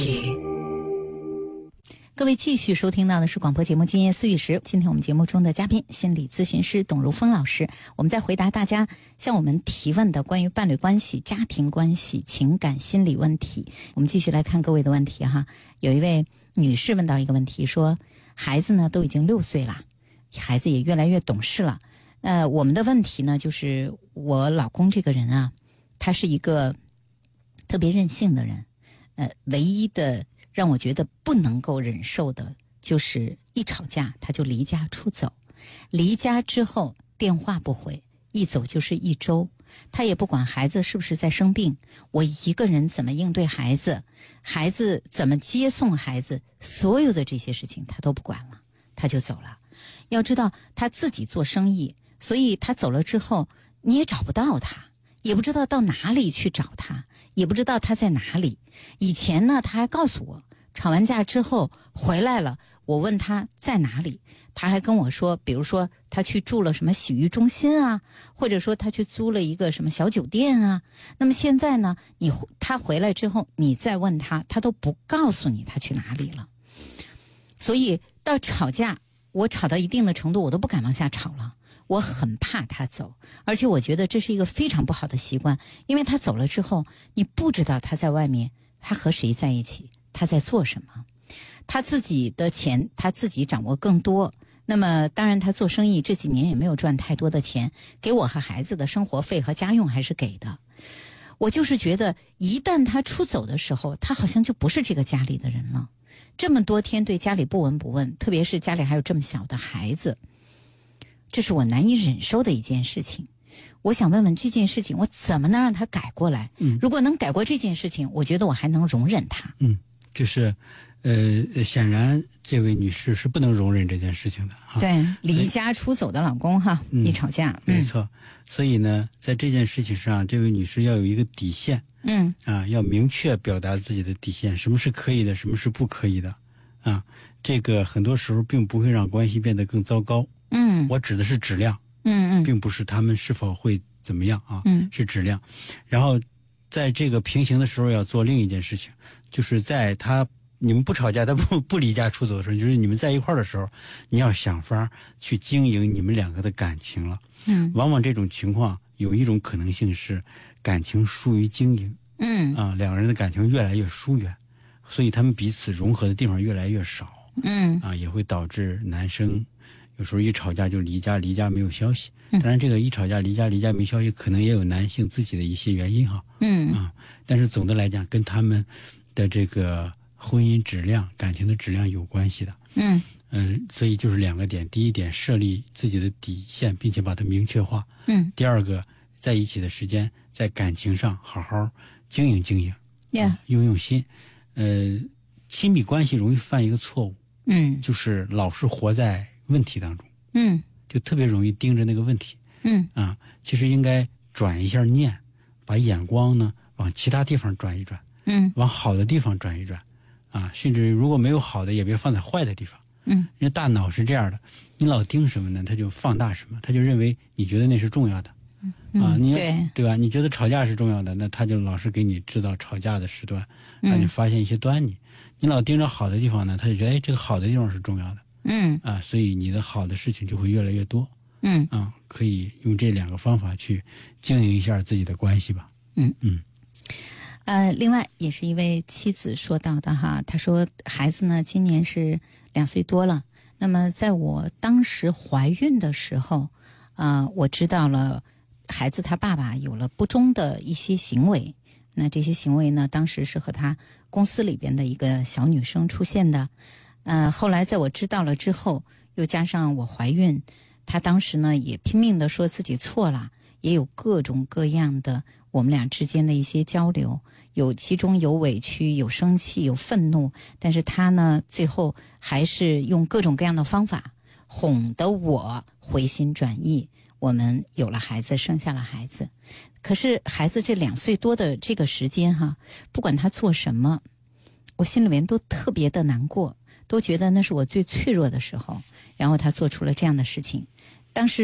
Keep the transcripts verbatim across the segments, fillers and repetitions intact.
各位继续收听到的是广播节目《今夜思雨时》，今天我们节目中的嘉宾心理咨询师董如风老师，我们在回答大家向我们提问的关于伴侣关系、家庭关系、情感心理问题。我们继续来看各位的问题哈。有一位女士问到一个问题，说孩子呢都已经六岁了，孩子也越来越懂事了。呃，我们的问题呢就是我老公这个人啊，他是一个特别任性的人，呃，唯一的让我觉得不能够忍受的就是一吵架他就离家出走，离家之后电话不回，一走就是一周，他也不管孩子是不是在生病，我一个人怎么应对孩子，孩子怎么接送孩子，所有的这些事情他都不管了，他就走了。要知道他自己做生意，所以他走了之后你也找不到他，也不知道到哪里去找他，也不知道他在哪里。以前呢他还告诉我，吵完架之后回来了，我问他在哪里，他还跟我说，比如说他去住了什么洗浴中心啊，或者说他去租了一个什么小酒店啊。那么现在呢，你他回来之后你再问他，他都不告诉你他去哪里了。所以到吵架，我吵到一定的程度我都不敢往下吵了，我很怕他走，而且我觉得这是一个非常不好的习惯，因为他走了之后你不知道他在外面他和谁在一起，他在做什么，他自己的钱他自己掌握更多。那么当然他做生意这几年也没有赚太多的钱，给我和孩子的生活费和家用还是给的。我就是觉得一旦他出走的时候，他好像就不是这个家里的人了，这么多天对家里不闻不问，特别是家里还有这么小的孩子，这是我难以忍受的一件事情。我想问问这件事情我怎么能让他改过来？嗯，如果能改过这件事情，我觉得我还能容忍他。 嗯，就是呃，显然这位女士是不能容忍这件事情的哈。 对，离家出走的老公哈，嗯、一吵架， 嗯、没错。所以呢，在这件事情上，这位女士要有一个底线，嗯啊，要明确表达自己的底线，什么是可以的，什么是不可以的啊。这个很多时候并不会让关系变得更糟糕。嗯，我指的是质量。嗯嗯，并不是他们是否会怎么样啊，嗯，是质量。然后在这个平行的时候要做另一件事情，就是在他你们不吵架，他不不离家出走的时候，就是你们在一块儿的时候，你要想法去经营你们两个的感情了。嗯，往往这种情况有一种可能性是感情疏于经营。嗯啊，两个人的感情越来越疏远，所以他们彼此融合的地方越来越少。嗯啊，也会导致男生有时候一吵架就离家，离家没有消息。当然这个一吵架离家离家没消息可能也有男性自己的一些原因哈。嗯啊，但是总的来讲跟他们的这个婚姻质量感情的质量有关系的。嗯嗯、呃，所以就是两个点，第一点设立自己的底线并且把它明确化。嗯，第二个在一起的时间在感情上好好经营经营。Yeah. 啊、用用心。呃，亲密关系容易犯一个错误。嗯，就是老是活在问题当中。嗯，就特别容易盯着那个问题。嗯啊，其实应该转一下念，把眼光呢往其他地方转一转。嗯，往好的地方转一转。啊，甚至如果没有好的，也别放在坏的地方。嗯，因为大脑是这样的，你老盯什么呢，他就放大什么，他就认为你觉得那是重要的。嗯啊，你对对吧？你觉得吵架是重要的，那他就老是给你制造吵架的时段，让你发现一些端倪。嗯、你老盯着好的地方呢，他就觉得哎，这个好的地方是重要的。嗯啊，所以你的好的事情就会越来越多。嗯啊，可以用这两个方法去经营一下自己的关系吧。嗯嗯。 呃，另外也是一位妻子说到的哈，她说孩子呢今年是两岁多了，那么在我当时怀孕的时候，啊、呃，我知道了孩子他爸爸有了不忠的一些行为，那这些行为呢，当时是和他公司里边的一个小女生出现的。呃，后来在我知道了之后，又加上我怀孕，他当时呢也拼命的说自己错了，也有各种各样的我们俩之间的一些交流，有其中有委屈，有生气，有愤怒，但是他呢最后还是用各种各样的方法哄得我回心转意，我们有了孩子，生下了孩子。可是孩子这两岁多的这个时间哈，不管他做什么，我心里面都特别的难过，都觉得那是我最脆弱的时候，然后他做出了这样的事情。当时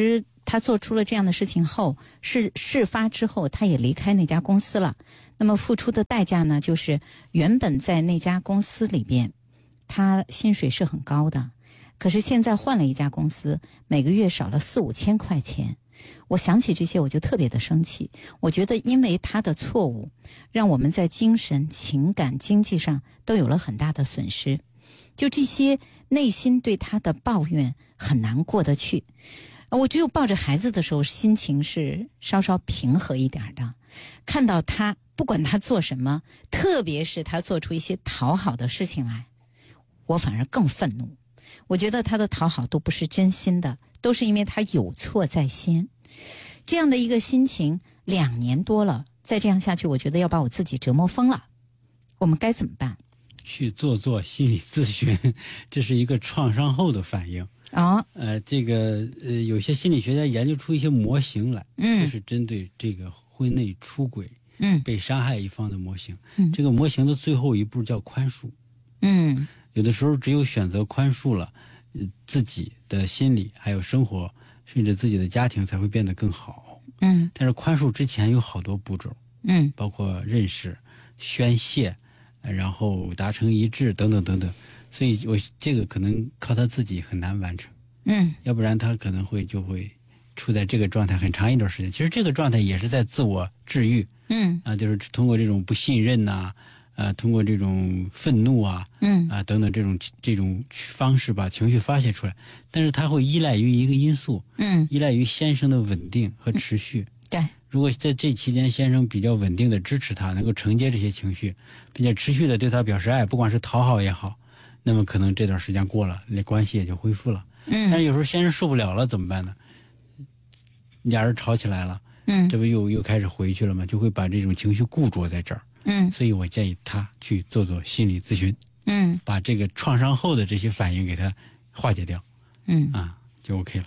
他做出了这样的事情后，事事发之后，他也离开那家公司了。那么付出的代价呢，就是原本在那家公司里边，他薪水是很高的，可是现在换了一家公司，每个月少了四五千块钱。我想起这些，我就特别的生气。我觉得，因为他的错误，让我们在精神、情感、经济上都有了很大的损失。就这些内心对他的抱怨，很难过得去。我只有抱着孩子的时候，心情是稍稍平和一点的。看到他，不管他做什么，特别是他做出一些讨好的事情来，我反而更愤怒。我觉得他的讨好都不是真心的，都是因为他有错在先。这样的一个心情，两年多了，再这样下去，我觉得要把我自己折磨疯了。我们该怎么办？ 去做做心理咨询，这是一个创伤后的反应。 哦， 呃，这个呃，有些心理学家研究出一些模型来， 嗯， 就是针对这个婚内出轨、 嗯， 被伤害一方的模型。 嗯， 这个模型的最后一步叫宽恕。 嗯， 有的时候只有选择宽恕了，呃，自己的心理还有生活，甚至自己的家庭才会变得更好。 嗯， 但是宽恕之前有好多步骤， 嗯， 包括认识、宣泄，然后达成一致等等等等。所以我这个可能靠他自己很难完成， 嗯， 要不然他可能会就会处在这个状态很长一段时间。其实这个状态也是在自我治愈， 嗯， 啊，就是通过这种不信任呐、啊，啊，通过这种愤怒啊， 嗯， 啊等等这种这种方式把情绪发泄出来。但是它会依赖于一个因素， 嗯， 依赖于先生的稳定和持续。 嗯、对， 如果在这期间先生比较稳定的支持他，能够承接这些情绪，并且持续的对他表示爱，不管是讨好也好。那么可能这段时间过了，那关系也就恢复了。 嗯， 但是有时候先生受不了了怎么办呢？俩人吵起来了， 嗯， 这不又又开始回去了吗？就会把这种情绪固着在这儿。 嗯， 所以我建议他去做做心理咨询， 嗯， 把这个创伤后的这些反应给他化解掉， 嗯啊，就 OK 了。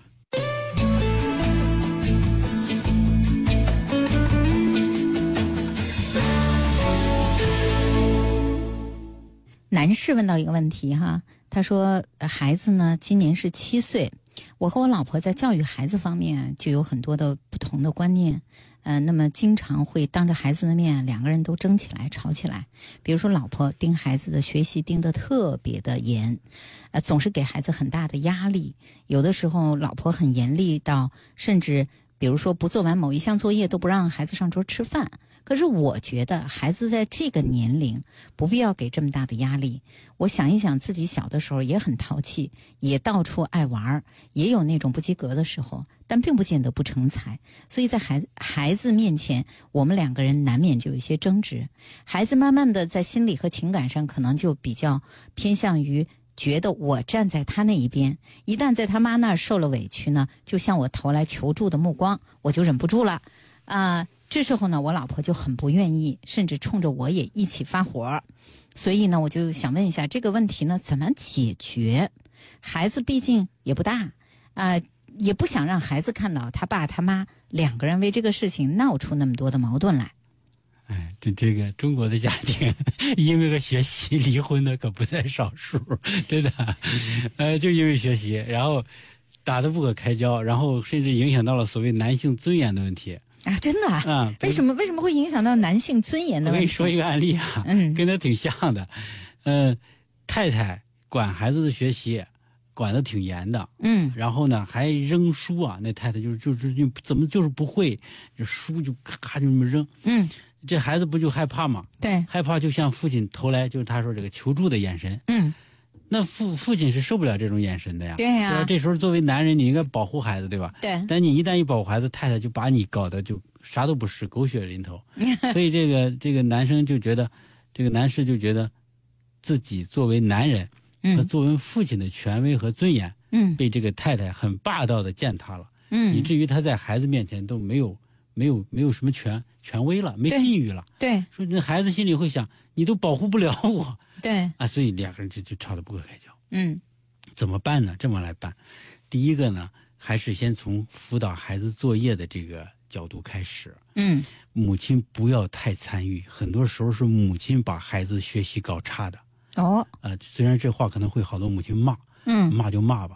男士问到一个问题哈，他说孩子呢今年是七岁，我和我老婆在教育孩子方面就有很多的不同的观念，呃，那么经常会当着孩子的面两个人都争起来吵起来。比如说老婆盯孩子的学习盯得特别的严，呃，总是给孩子很大的压力，有的时候老婆很严厉到甚至比如说不做完某一项作业都不让孩子上桌吃饭。可是我觉得孩子在这个年龄不必要给这么大的压力。我想一想自己小的时候也很淘气，也到处爱玩，也有那种不及格的时候，但并不见得不成才。所以在孩子孩子面前，我们两个人难免就有一些争执。孩子慢慢的在心理和情感上可能就比较偏向于觉得我站在他那一边，一旦在他妈那儿受了委屈呢，就向我投来求助的目光，我就忍不住了啊、呃。这时候呢，我老婆就很不愿意，甚至冲着我也一起发火。所以呢，我就想问一下这个问题呢怎么解决？孩子毕竟也不大啊、呃，也不想让孩子看到他爸他妈两个人为这个事情闹出那么多的矛盾来。 哎，这这个中国的家庭，因为个学习离婚的可不在少数，真的，呃，就因为学习，然后打得不可开交，然后甚至影响到了所谓男性尊严的问题。 啊，真的啊？ 啊， 为什么为什么会影响到男性尊严的问题？ 我跟你说一个案例啊， 嗯， 跟他挺像的，嗯、呃，太太管孩子的学习管得挺严的， 嗯， 然后呢还扔书啊，那太太就是就是就怎么就是不会，这书就咔咔就这么扔， 嗯， 这孩子不就害怕吗？ 对， 害怕就向父亲投来就是他说这个求助的眼神， 嗯。 那父父亲是受不了这种眼神的呀， 对呀、 啊，这时候作为男人你应该保护孩子，对吧？ 对。 但你一旦一保护孩子，太太就把你搞得就啥都不是，狗血淋头。所以这个这个男生就觉得，这个男士就觉得，自己作为男人和作为父亲的权威和尊严，嗯，被这个太太很霸道的践踏了，嗯，以至于他在孩子面前都没有没有没有什么权权威了，没信誉了。 对， 说那孩子心里会想，你都保护不了我。 对啊，所以两个人就就吵得不可开交。 嗯， 怎么办呢？这么来办，第一个呢，还是先从辅导孩子作业的这个角度开始。 嗯， 母亲不要太参与，很多时候是母亲把孩子学习搞差的。 哦， 呃，虽然这话可能会好多母亲骂， 嗯， 骂就骂吧。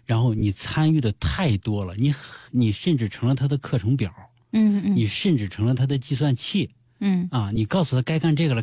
然后你参与的太多了，你你甚至成了他的课程表， 嗯嗯， 你甚至成了他的计算器， 嗯啊，你告诉他该干这个了。